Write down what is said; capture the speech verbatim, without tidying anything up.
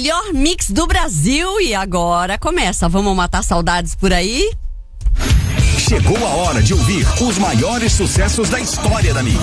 melhor mix do Brasil e agora começa. Vamos matar saudades por aí? Chegou a hora de ouvir os maiores sucessos da história da Mix.